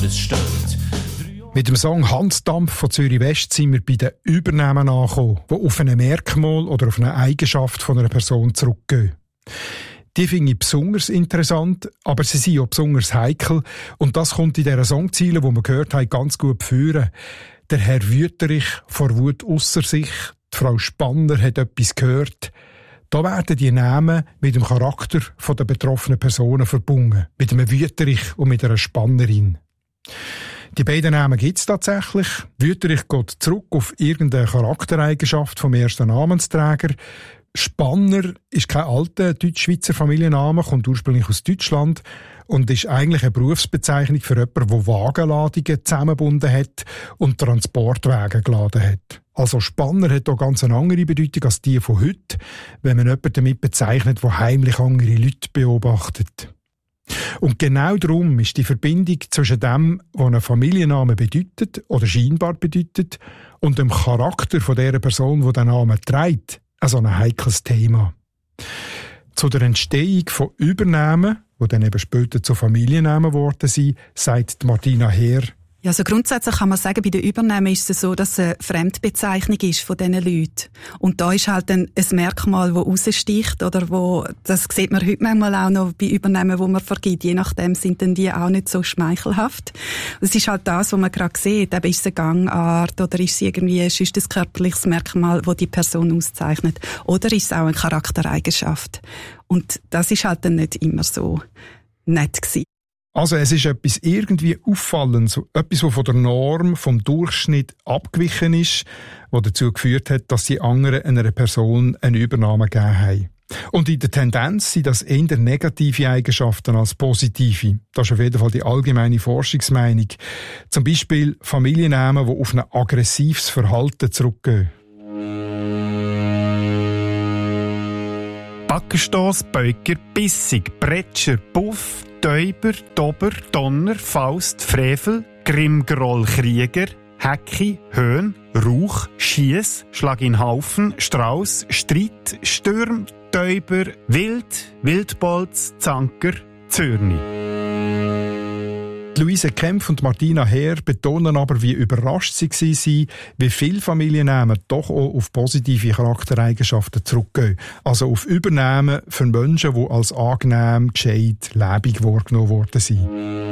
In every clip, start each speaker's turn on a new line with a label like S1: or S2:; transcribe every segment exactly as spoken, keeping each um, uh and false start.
S1: alles stört.
S2: Mit dem Song «Hansdampf» von Zürich West sind wir bei den Übernamen angekommen, die auf ein Merkmal oder auf eine Eigenschaft von einer Person zurückgehen. Die finde ich besonders interessant, aber sie sind auch besonders heikel. Und das kommt in dieser Songziele, die wir gehört haben, ganz gut führen. Der Herr Wüterich vor Wut ausser sich, die Frau Spanner hat etwas gehört. Da werden die Namen mit dem Charakter der betroffenen Personen verbunden. Mit einem Wüterich und mit einer Spannerin. Die beiden Namen gibt es tatsächlich. Wüterich geht zurück auf irgendeine Charaktereigenschaft vom ersten Namensträger. Spanner ist kein alter Deutsch-Schweizer Familienname, kommt ursprünglich aus Deutschland und ist eigentlich eine Berufsbezeichnung für jemanden, der Wagenladungen zusammengebunden hat und Transportwagen geladen hat. Also Spanner hat auch ganz eine andere Bedeutung als die von heute, wenn man jemanden damit bezeichnet, der heimlich andere Leute beobachtet. Und genau darum ist die Verbindung zwischen dem, was ein Familienname bedeutet oder scheinbar bedeutet, und dem Charakter von der Person, die den Namen trägt, also ein heikles Thema. Zu der Entstehung von Übernamen, die dann eben später zu Familiennamen geworden sind, sagt Martina Heer:
S3: Ja, also grundsätzlich kann man sagen, bei den Übernamen ist es so, dass es eine Fremdbezeichnung ist von diesen Leuten. Und da ist halt ein, ein Merkmal, das raussticht, oder wo, das sieht man heute manchmal auch noch bei Übernamen, die man vergibt. Je nachdem sind dann die auch nicht so schmeichelhaft. Es ist halt das, was man gerade sieht. Eben ist es eine Gangart, oder ist es irgendwie ein sonst körperliches Merkmal, das die Person auszeichnet. Oder ist es auch eine Charaktereigenschaft. Und das ist halt dann nicht immer so nett gewesen.
S2: Also es ist etwas irgendwie Auffallendes, etwas, das von der Norm, vom Durchschnitt abgewichen ist, was dazu geführt hat, dass die anderen einer Person eine Übernahme gegeben haben. Und in der Tendenz sind das eher negative Eigenschaften als positive. Das ist auf jeden Fall die allgemeine Forschungsmeinung. Zum Beispiel Familiennamen, die auf ein aggressives Verhalten zurückgehen.
S4: Backenstoss, Beuker, Bissig, Bretscher, Puff, Täuber, Dober, Donner, Faust, Frevel, Grimmgroll, Krieger, Hecki, Höhn, Rauch, Schiess, Schlag in Haufen, Strauß, Streit, Stürm, Täuber, Wild, Wildbolz, Zanker, Zürni.
S2: Luise Kempf und Martina Heer betonen aber, wie überrascht sie waren, wie viele Familiennamen doch auch auf positive Charaktereigenschaften zurückgehen. Also auf Übernahmen für Menschen, die als angenehm, gescheit, lebendig wahrgenommen worden sind.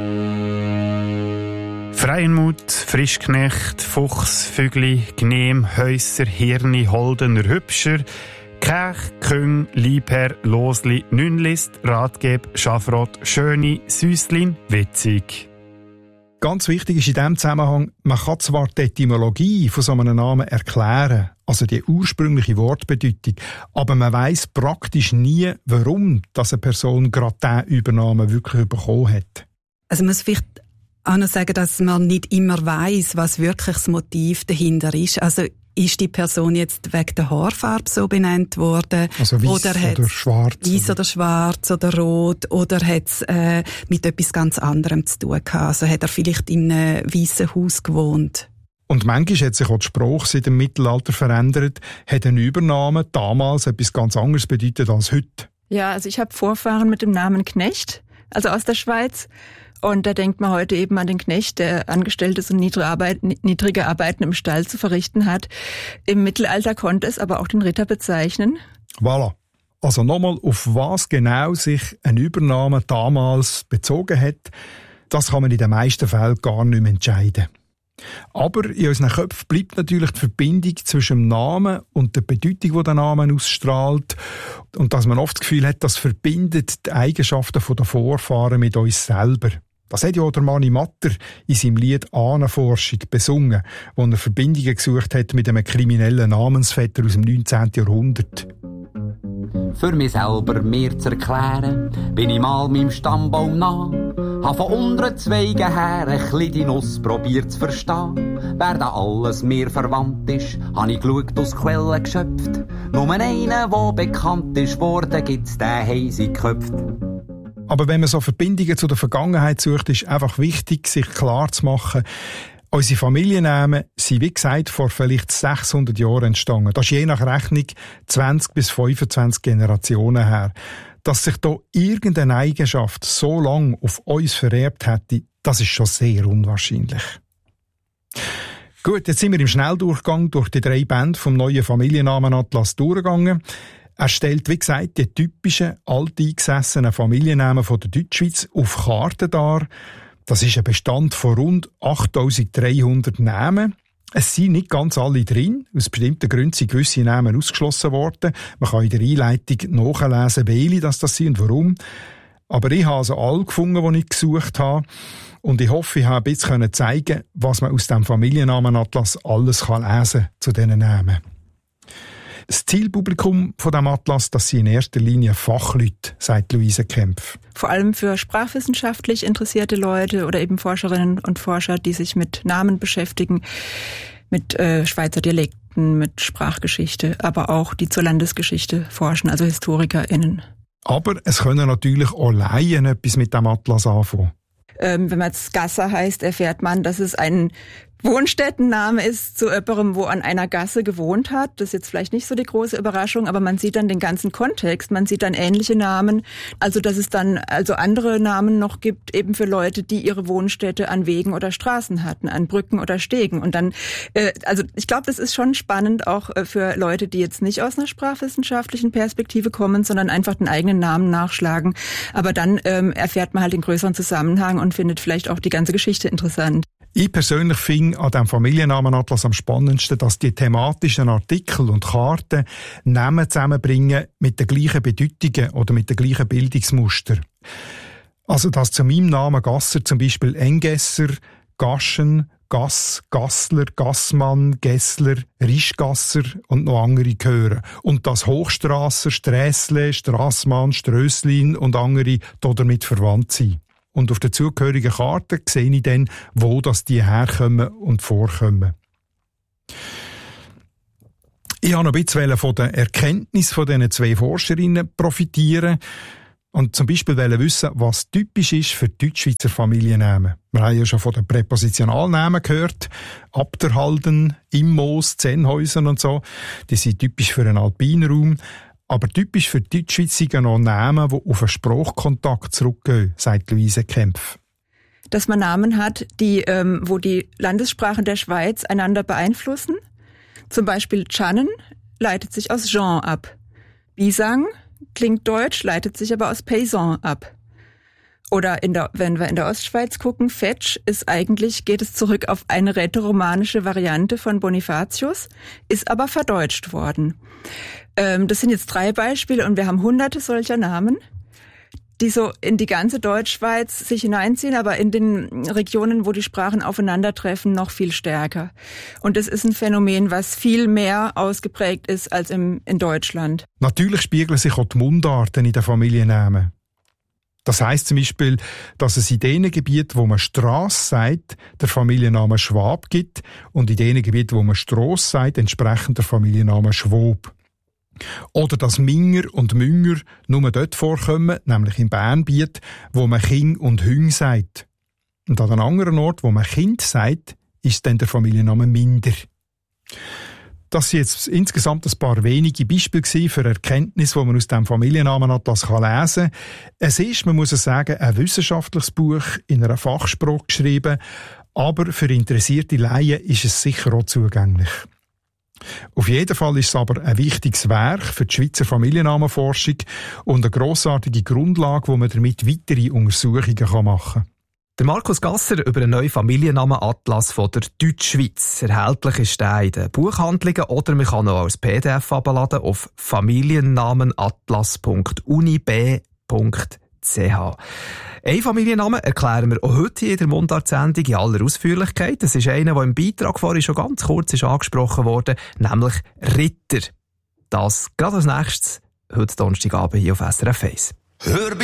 S4: Freienmut, Frischknecht, Fuchs, Fügli, Gnehm, Häusser, Hirni, Holdener, Hübscher, Kech, Küng, Liebherr, Losli, Nünlist, Ratgeb, Schafrot, Schöni, Süßlin, Witzig.
S2: Ganz wichtig ist in diesem Zusammenhang, man kann zwar die Etymologie von so einem Namen erklären, also die ursprüngliche Wortbedeutung, aber man weiss praktisch nie, warum dass eine Person gerade diesen Übernamen wirklich bekommen hat.
S3: Also man muss vielleicht auch noch sagen, dass man nicht immer weiss, was wirklich das Motiv dahinter ist. Also ist die Person jetzt wegen der Haarfarbe so benannt worden?
S2: Also weiss
S3: oder,
S2: oder schwarz?
S3: Weiss oder schwarz oder rot? Oder hat es äh, mit etwas ganz anderem zu tun gehabt? Also hat er vielleicht in einem weissen Haus gewohnt?
S2: Und manchmal hat sich auch die Sprache seit dem Mittelalter verändert. Hat eine Übernahme damals etwas ganz anderes bedeutet als heute?
S5: Ja, also ich habe Vorfahren mit dem Namen Knecht, also aus der Schweiz. Und da denkt man heute eben an den Knecht, der Angestelltes und niedrige, Arbeit, niedrige Arbeiten im Stall zu verrichten hat. Im Mittelalter konnte es aber auch den Ritter bezeichnen.
S2: Voilà. Also nochmal, auf was genau sich eine Übernahme damals bezogen hat, das kann man in den meisten Fällen gar nicht mehr entscheiden. Aber in unseren Köpfen bleibt natürlich die Verbindung zwischen dem Namen und der Bedeutung, die der Name ausstrahlt. Und dass man oft das Gefühl hat, das verbindet die Eigenschaften der Vorfahren mit uns selber. Das hat ja auch der Mani Matter in seinem Lied «Ahnenforschung» besungen, wo er Verbindungen gesucht hat mit einem kriminellen Namensvetter aus dem neunzehnten Jahrhundert.
S6: Für mich selber mir zu erklären, bin ich mal meinem Stammbaum nah. Hab von unteren Zweigen her ein bisschen die Nuss probiert zu verstehen. Wer da alles mir verwandt ist, hab ich geschaut, aus Quellen geschöpft. Nur einen, der bekannt ist worden, gibt's den heisig geköpft.
S2: Aber wenn man so Verbindungen zu der Vergangenheit sucht, ist einfach wichtig, sich klar zu machen, unsere Familiennamen sind, wie gesagt, vor vielleicht sechshundert Jahren entstanden. Das ist je nach Rechnung zwanzig bis fünfundzwanzig Generationen her. Dass sich da irgendeine Eigenschaft so lange auf uns vererbt hätte, Das ist schon sehr unwahrscheinlich. Gut, jetzt sind wir im Schnelldurchgang durch die drei Bände vom neuen Familiennamenatlas durchgegangen. Er stellt, wie gesagt, die typischen alteingesessenen Familiennamen von der Deutschschweiz auf Karten dar. Das ist ein Bestand von rund achttausenddreihundert Namen. Es sind nicht ganz alle drin. Aus bestimmten Gründen sind gewisse Namen ausgeschlossen worden. Man kann in der Einleitung nachlesen, welche das sind und warum. Aber ich habe also alle gefunden, die ich gesucht habe. Und ich hoffe, ich habe jetzt zeigen, was man aus dem Familiennamenatlas alles lesen kann zu diesen Namen. Das Zielpublikum von dem Atlas, das sind in erster Linie Fachleute, sagt Luise Kempf.
S5: Vor allem für sprachwissenschaftlich interessierte Leute oder eben Forscherinnen und Forscher, die sich mit Namen beschäftigen, mit äh, Schweizer Dialekten, mit Sprachgeschichte, aber auch die zur Landesgeschichte forschen, also HistorikerInnen.
S2: Aber es können natürlich auch Laien etwas mit dem Atlas anfangen.
S5: Ähm, wenn man jetzt Gasser heißt, erfährt man, dass es ein Wohnstättenname ist zu jemandem, wo an einer Gasse gewohnt hat. Das ist jetzt vielleicht nicht so die große Überraschung, aber man sieht dann den ganzen Kontext. Man sieht dann ähnliche Namen. Also, dass es dann also andere Namen noch gibt, eben für Leute, die ihre Wohnstätte an Wegen oder Straßen hatten, an Brücken oder Stegen. Und dann, äh, also ich glaube, das ist schon spannend auch äh, für Leute, die jetzt nicht aus einer sprachwissenschaftlichen Perspektive kommen, sondern einfach den eigenen Namen nachschlagen. Aber dann ähm, erfährt man halt den größeren Zusammenhang und findet vielleicht auch die ganze Geschichte interessant.
S2: Ich persönlich finde an diesem Familiennamenatlas am spannendsten, dass die thematischen Artikel und Karten Namen zusammenbringen mit den gleichen Bedeutungen oder mit den gleichen Bildungsmustern. Also, dass zu meinem Namen Gasser zum Beispiel Engesser, Gaschen, Gass, Gassler, Gassmann, Gessler, Rischgasser und noch andere gehören. Und dass Hochstrasser, Strässle, Strassmann, Strösslin und andere damit verwandt sind. Und auf der zugehörigen Karte sehe ich dann, wo das die herkommen und vorkommen. Ich wollte noch ein bisschen von der Erkenntnis von diesen zwei Forscherinnen profitieren und zum Beispiel wissen, was typisch ist für Deutschschweizer Familiennamen. Wir haben ja schon von den Präpositionalnamen gehört. Abderhalden, Immos, Zennhäusen und so. Die sind typisch für einen Alpinraum. Aber typisch für die Deutschschweiz sind noch Namen, die auf einen Sprachkontakt zurückgehen, sagt Luise Kempf.
S5: Dass man Namen hat, die, ähm, wo die Landessprachen der Schweiz einander beeinflussen. Zum Beispiel Channen leitet sich aus Jean ab. Bisang klingt deutsch, leitet sich aber aus Paysan ab. Oder in der, wenn wir in der Ostschweiz gucken, Fetsch ist eigentlich, geht es zurück auf eine rätoromanische Variante von Bonifatius, ist aber verdeutscht worden. Ähm, das sind jetzt drei Beispiele und wir haben hunderte solcher Namen, die so in die ganze Deutschschweiz sich hineinziehen, aber in den Regionen, wo die Sprachen aufeinandertreffen, noch viel stärker. Und das ist ein Phänomen, was viel mehr ausgeprägt ist als im, in Deutschland.
S2: Natürlich spiegeln sich auch die Mundarten in den Familiennamen. Das heisst zum Beispiel, dass es in den Gebieten, wo man Strasse sagt, der Familienname Schwab gibt und in den Gebieten, wo man Strasse sagt, entsprechend der Familienname Schwob. Oder dass Minger und Münger nur dort vorkommen, nämlich im Bernbiet, wo man King und Hüng sagt. Und an einem anderen Ort, wo man Kind sagt, ist dann der Familienname Minder. Das sind jetzt insgesamt ein paar wenige Beispiele für Erkenntnisse, die man aus dem Familiennamenatlas lesen kann. Es ist, man muss es sagen, ein wissenschaftliches Buch in einer Fachsprache geschrieben, aber für interessierte Laien ist es sicher auch zugänglich. Auf jeden Fall ist es aber ein wichtiges Werk für die Schweizer Familiennamenforschung und eine grossartige Grundlage, wo man damit weitere Untersuchungen machen kann.
S1: Der Markus Gasser über einen neuen Familiennamenatlas von der Deutschschweiz. Erhältlich ist der in den Buchhandlungen oder man kann auch als P D F abladen auf familiennamenatlas punkt unib punkt c h. Einen Familiennamen erklären wir auch heute hier in der Mundart-Sendung in aller Ausführlichkeit. Das ist einer, der im Beitrag vorhin schon ganz kurz ist angesprochen wurde, nämlich Ritter. Das gerade als nächstes, heute Donnerstagabend hier auf S R F eins.
S7: Hör